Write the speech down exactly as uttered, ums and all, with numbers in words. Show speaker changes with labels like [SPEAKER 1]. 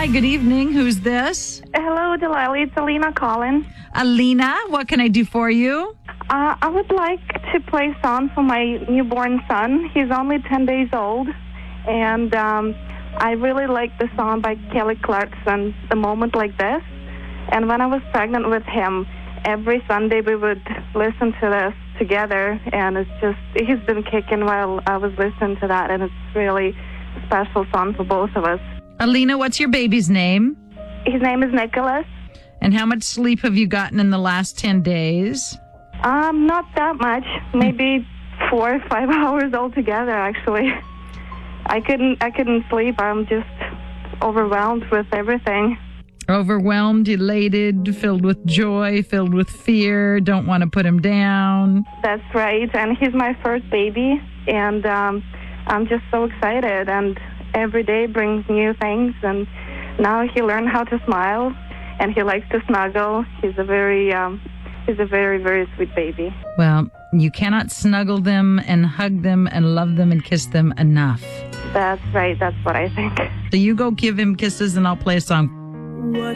[SPEAKER 1] Hi, good evening. Who's this?
[SPEAKER 2] Hello, Delilah. It's Alina calling.
[SPEAKER 1] Alina, what can I do for you?
[SPEAKER 2] Uh, I would like to play a song for my newborn son. He's only ten days old, and um, I really like the song by Kelly Clarkson, The Moment Like This. And when I was pregnant with him, every Sunday we would listen to this together, and it's just, he's been kicking while I was listening to that, and it's really a special song for both of us.
[SPEAKER 1] Alina, what's your baby's name?
[SPEAKER 2] His name is Nicholas.
[SPEAKER 1] And how much sleep have you gotten in the last ten days?
[SPEAKER 2] Um, not that much. Maybe four or five hours altogether, actually. I couldn't I couldn't sleep. I'm just overwhelmed with everything.
[SPEAKER 1] Overwhelmed, elated, filled with joy, filled with fear, don't want to put him down.
[SPEAKER 2] That's right. And he's my first baby, and um, I'm just so excited. And every day brings new things, and now he learned how to smile, and he likes to snuggle. He's a very, um, he's a very, very sweet baby.
[SPEAKER 1] Well, you cannot snuggle them and hug them and love them and kiss them enough.
[SPEAKER 2] That's right. That's what I think.
[SPEAKER 1] So you go give him kisses and I'll play a song.
[SPEAKER 3] What